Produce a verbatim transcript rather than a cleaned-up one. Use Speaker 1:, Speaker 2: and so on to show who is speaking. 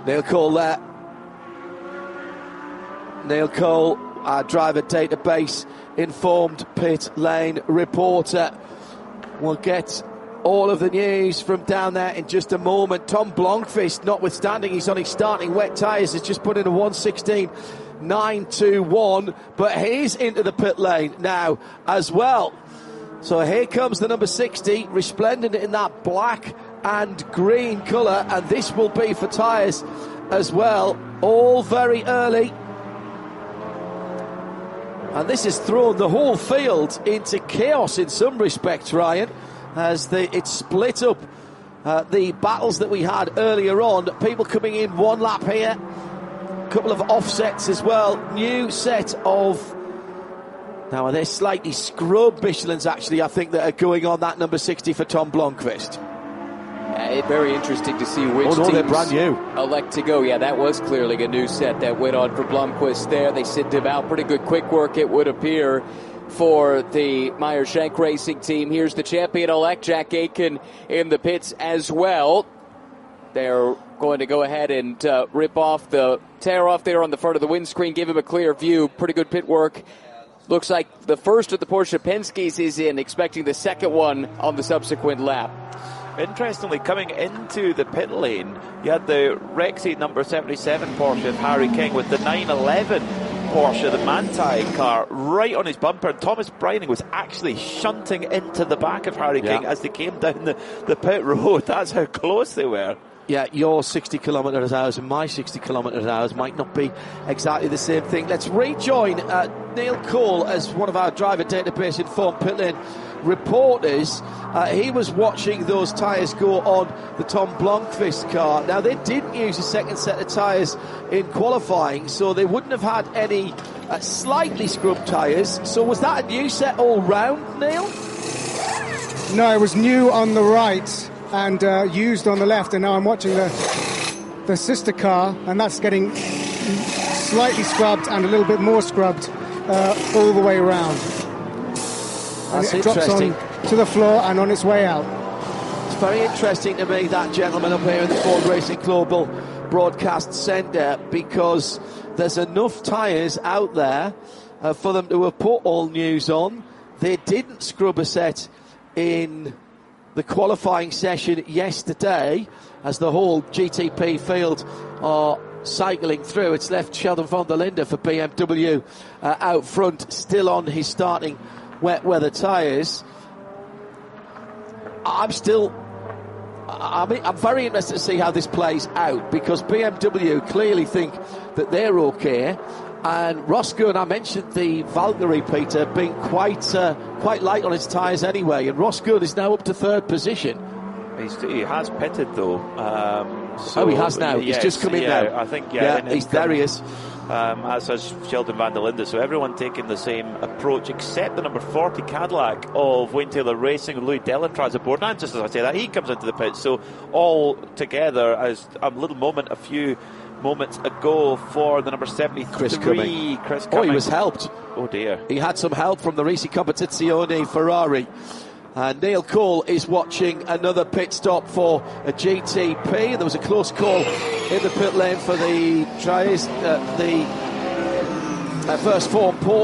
Speaker 1: Neil Cole there. Neil Cole, our driver database informed pit lane reporter. We'll get all of the news from down there in just a moment. Tom Blomqvist, notwithstanding he's on his starting wet tyres, has just put in a one sixteen nine two one, but he's into the pit lane now as well. So here comes the number sixty, resplendent in that black and green colour, and this will be for tyres as well, all very early. And this has thrown the whole field into chaos in some respects, Ryan, as the, it's split up uh, the battles that we had earlier on. People coming in one lap here, a couple of offsets as well. New set of, now are they slightly scrubbed Michelins actually, I think, that are going on that number sixty for Tom Blomqvist.
Speaker 2: Uh, very interesting to see which
Speaker 1: oh, no,
Speaker 2: teams
Speaker 1: they're brand new.
Speaker 2: elect to go. Yeah, that was clearly a new set that went on for Blomqvist there. They sent him out. Pretty good quick work, it would appear, for the Meyer Shank Racing team. Here's the champion-elect, Jack Aitken, in the pits as well. They're going to go ahead and uh, rip off the tear off there on the front of the windscreen, give him a clear view. Pretty good pit work. Looks like the first of the Porsche Penske's is in, expecting the second one on the subsequent lap.
Speaker 3: Interestingly, coming into the pit lane, you had the Rexy number seventy-seven Porsche of Harry King with the nine eleven Porsche, the Manthey car, right on his bumper. And Thomas Breining was actually shunting into the back of Harry yeah. King as they came down the, the pit road. That's how close they were.
Speaker 1: Yeah, your sixty kilometres hours and my sixty kilometres hours might not be exactly the same thing. Let's rejoin uh, Neil Cole as one of our driver database informed pit lane reporters. Uh, he was watching those tyres go on the Tom Blomqvist car. Now, they didn't use a second set of tyres in qualifying, so they wouldn't have had any uh, slightly scrubbed tyres. So was that a new set all round, Neil?
Speaker 4: No, it was new on the right and uh, used on the left, and now I'm watching the the sister car, and that's getting slightly scrubbed and a little bit more scrubbed uh, all the way around.
Speaker 1: That's
Speaker 4: and it drops on to the floor and on its way out.
Speaker 1: It's very interesting to me, that gentleman up here in the Ford Racing Global Broadcast Centre, because there's enough tyres out there uh, for them to have put all news on. They didn't scrub a set in the qualifying session yesterday, as the whole G T P field are cycling through. It's left Sheldon van der Linde for B M W uh, out front, still on his starting wet weather tyres. I'm still I mean, I'm very interested to see how this plays out, because B M W clearly think that they're okay. And Roscoe, I mentioned the Valkyrie, Peter, being quite uh, quite light on its tyres anyway, and Roscoe is now up to third position.
Speaker 3: He's, he has pitted though. Um, so,
Speaker 1: oh, he has now.
Speaker 3: Yes,
Speaker 1: he's just come in
Speaker 3: yeah,
Speaker 1: now.
Speaker 3: I think. Yeah,
Speaker 1: yeah he's there. He is.
Speaker 3: Um, as has Sheldon van der Linde. So everyone taking the same approach, except the number forty Cadillac of Wayne Taylor Racing, Louis Delatraz aboard. And just as I say that, he comes into the pit. So all together, as a little moment, a few moments ago for the number seventy-three,
Speaker 1: Chris Cumming.
Speaker 3: Chris Cumming.
Speaker 1: Oh, he was helped.
Speaker 3: Oh dear.
Speaker 1: He had some help from the Risi Competizione Ferrari. And Neil Cole is watching another pit stop for a G T P. There was a close call in the pit lane for the tries, uh, the uh, first form Porsche.